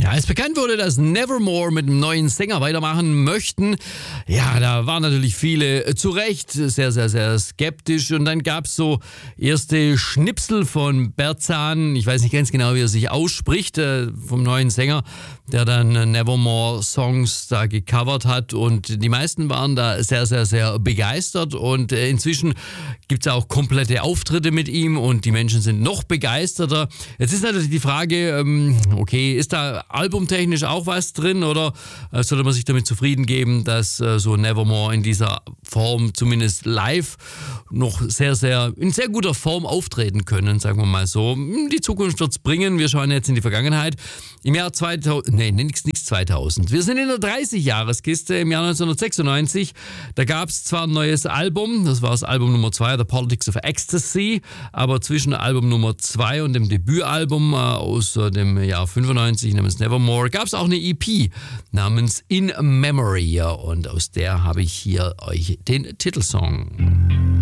Ja, als bekannt wurde, dass Nevermore mit einem neuen Sänger weitermachen möchten, ja, da waren natürlich viele zu Recht sehr, sehr, sehr skeptisch. Und dann gab es so erste Schnipsel von Berzan, ich weiß nicht ganz genau, wie er sich ausspricht, vom neuen Sänger, der dann Nevermore-Songs da gecovert hat. Und die meisten waren da sehr, sehr, sehr begeistert. Und inzwischen gibt es auch komplette Auftritte mit ihm und die Menschen sind noch begeisterter. Jetzt ist natürlich die Frage, okay, ist da albumtechnisch auch was drin oder sollte man sich damit zufrieden geben, dass so Nevermore in dieser Form zumindest live noch sehr, sehr in sehr guter Form auftreten können, sagen wir mal so. Die Zukunft wird's bringen, wir schauen jetzt in die Vergangenheit. Im Jahr 2000, nichts 2000. Wir sind in der 30-Jahreskiste im Jahr 1996. Da gab es zwar ein neues Album, das war das Album Nummer 2, The Politics of Ecstasy, aber zwischen Album Nummer 2 und dem Debütalbum aus dem Jahr 95 namens Nevermore gab es auch eine EP namens In Memory und aus der habe ich hier euch den Titelsong.